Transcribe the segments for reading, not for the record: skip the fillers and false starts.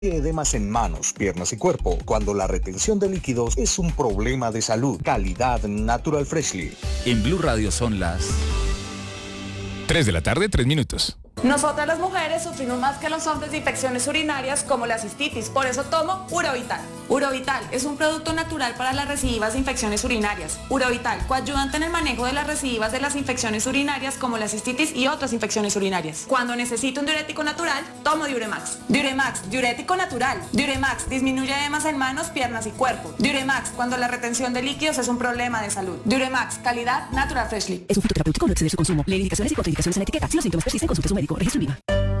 Edemas en manos, piernas y cuerpo, cuando la retención de líquidos es un problema de salud. Calidad Natural Freshly. En Blue Radio son las 3 de la tarde, 3 minutos. Nosotras las mujeres sufrimos más que los hombres de infecciones urinarias como la cistitis, por eso tomo Urovital. Urovital es un producto natural para las recidivas de infecciones urinarias. Urovital, coayudante en el manejo de las recidivas de las infecciones urinarias como la cistitis y otras infecciones urinarias. Cuando necesito un diurético natural, tomo Diuremax. Diuremax, diurético natural. Diuremax, disminuye edemas en manos, piernas y cuerpo. Diuremax, cuando la retención de líquidos es un problema de salud. Diuremax, calidad Natural Freshly. Es un fitoterapéutico, no excede su consumo. Lee indicaciones y contraindicaciones en la etiqueta. Si los síntomas persisten, consulte a su médico. Registro INVIMA.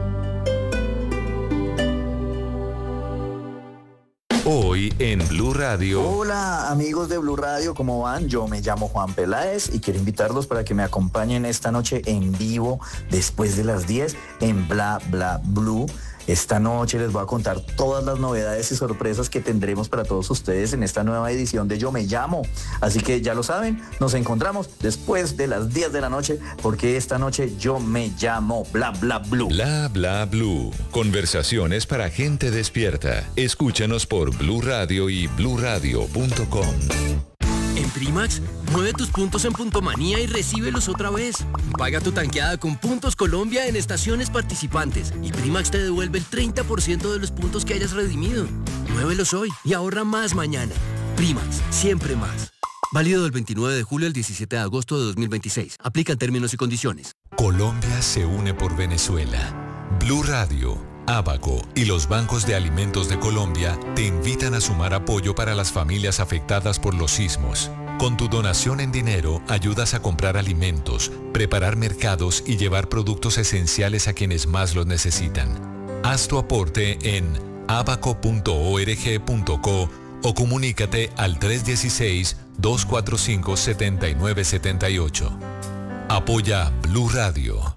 Hoy en Blue Radio. Hola amigos de Blue Radio, ¿cómo van? Yo me llamo Juan Peláez y quiero invitarlos para que me acompañen esta noche en vivo después de las 10 en Bla Bla Blue. Esta noche les voy a contar todas las novedades y sorpresas que tendremos para todos ustedes en esta nueva edición de Yo Me Llamo. Así que ya lo saben, nos encontramos después de las 10 de la noche porque esta noche Yo Me Llamo Bla Bla Blue. Bla Bla Blue. Conversaciones para gente despierta. Escúchanos por Blue Radio y bluradio.com. En Primax, mueve tus puntos en Puntomanía y recíbelos otra vez. Paga tu tanqueada con Puntos Colombia en estaciones participantes y Primax te devuelve el 30% de los puntos que hayas redimido. Muévelos hoy y ahorra más mañana. Primax, siempre más. Válido del 29 de julio al 17 de agosto de 2026. Aplican términos y condiciones. Colombia se une por Venezuela. Blue Radio, Abaco y los bancos de alimentos de Colombia te invitan a sumar apoyo para las familias afectadas por los sismos. Con tu donación en dinero ayudas a comprar alimentos, preparar mercados y llevar productos esenciales a quienes más los necesitan. Haz tu aporte en abaco.org.co o comunícate al 316-245-7978. Apoya Blue Radio.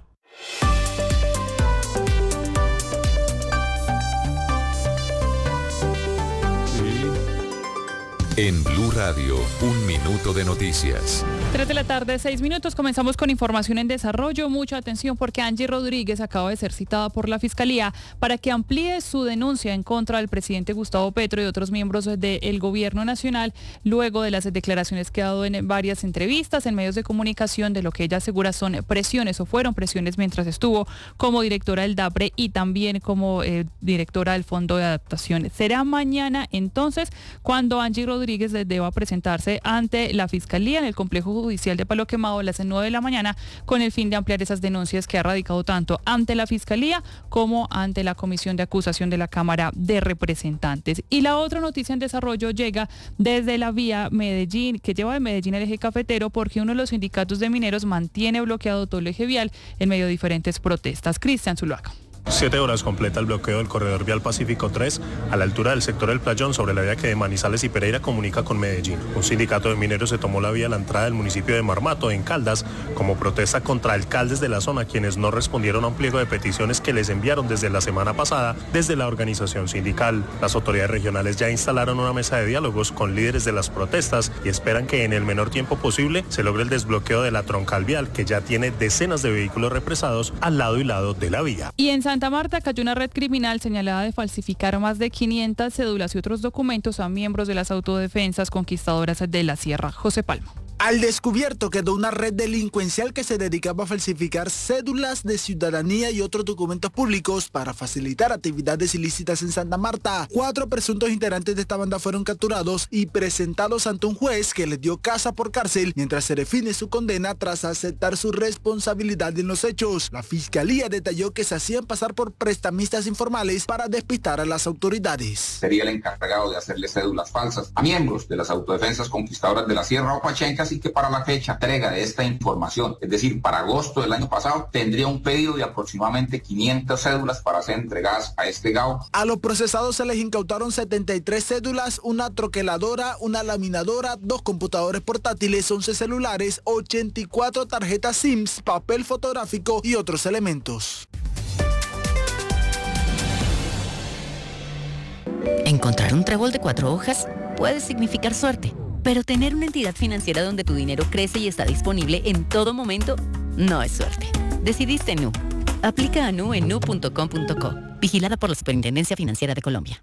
En Blue Radio, un minuto de noticias. 3 de la tarde, 6 minutos. Comenzamos con información en desarrollo. Mucha atención porque Angie Rodríguez acaba de ser citada por la Fiscalía para que amplíe su denuncia en contra del presidente Gustavo Petro y otros miembros del gobierno nacional, luego de las declaraciones que ha dado en varias entrevistas en medios de comunicación de lo que ella asegura son presiones o fueron presiones mientras estuvo como directora del DAPRE y también como directora del Fondo de Adaptación. Será mañana entonces cuando Angie Rodríguez deba presentarse ante la Fiscalía en el Complejo Judicial de Palo Quemado a las 9 de la mañana con el fin de ampliar esas denuncias que ha radicado tanto ante la Fiscalía como ante la Comisión de Acusación de la Cámara de Representantes. Y la otra noticia en desarrollo llega desde la vía Medellín, que lleva de Medellín al eje cafetero, porque uno de los sindicatos de mineros mantiene bloqueado todo el eje vial en medio de diferentes protestas. Cristian Zuluaga. 7 horas completa el bloqueo del corredor vial Pacífico 3 a la altura del sector del Playón sobre la vía que de Manizales y Pereira comunica con Medellín. Un sindicato de mineros se tomó la vía a la entrada del municipio de Marmato, en Caldas, como protesta contra alcaldes de la zona quienes no respondieron a un pliego de peticiones que les enviaron desde la semana pasada desde la organización sindical. Las autoridades regionales ya instalaron una mesa de diálogos con líderes de las protestas y esperan que en el menor tiempo posible se logre el desbloqueo de la troncal vial que ya tiene decenas de vehículos represados al lado y lado de la vía. Y en Santa Marta cayó una red criminal señalada de falsificar más de 500 cédulas y otros documentos a miembros de las autodefensas conquistadoras de la Sierra. José Palma. Al descubierto quedó una red delincuencial que se dedicaba a falsificar cédulas de ciudadanía y otros documentos públicos para facilitar actividades ilícitas en Santa Marta. 4 presuntos integrantes de esta banda fueron capturados y presentados ante un juez que les dio casa por cárcel mientras se define su condena tras aceptar su responsabilidad en los hechos. La Fiscalía detalló que se hacían pasar por prestamistas informales para despistar a las autoridades. Sería el encargado de hacerle cédulas falsas a miembros de las autodefensas conquistadoras de la Sierra o Pachencas y que para la fecha entrega de esta información, es decir, para agosto del año pasado, tendría un pedido de aproximadamente 500 cédulas para ser entregadas a este GAO. A los procesados se les incautaron 73 cédulas, una troqueladora, una laminadora, 2 computadores portátiles, 11 celulares, 84 tarjetas SIMs, papel fotográfico y otros elementos. Encontrar un trébol de 4 hojas puede significar suerte, pero tener una entidad financiera donde tu dinero crece y está disponible en todo momento no es suerte. Decidiste Nu. Aplica a Nu en nu.com.co. Vigilada por la Superintendencia Financiera de Colombia.